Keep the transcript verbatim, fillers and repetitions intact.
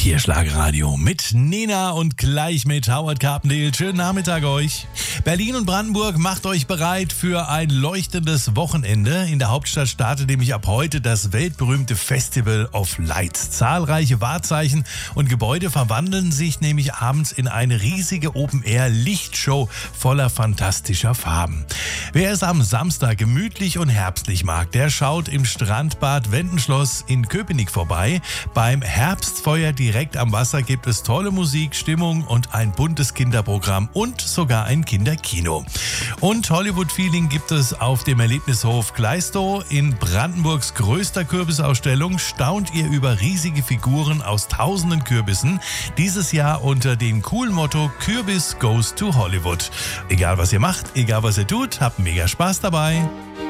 Hier Schlagerradio mit Nena und gleich mit Howard Carpendale. Schönen Nachmittag euch. Berlin und Brandenburg, macht euch bereit für ein leuchtendes Wochenende. In der Hauptstadt startet nämlich ab heute das weltberühmte Festival of Lights. Zahlreiche Wahrzeichen und Gebäude verwandeln sich nämlich abends in eine riesige Open-Air-Lichtshow voller fantastischer Farben. Wer es am Samstag gemütlich und herbstlich mag, der schaut im Strandbad Wendenschloss in Köpenick vorbei. Beim Herbstfeuer direkt am Wasser gibt es tolle Musik, Stimmung und ein buntes Kinderprogramm und sogar ein Kinderkino. Und Hollywood-Feeling gibt es auf dem Erlebnishof Gleistow. In Brandenburgs größter Kürbisausstellung staunt ihr über riesige Figuren aus tausenden Kürbissen. Dieses Jahr unter dem coolen Motto Kürbis goes to Hollywood. Egal was ihr macht, egal was ihr tut, habt mega Spaß dabei.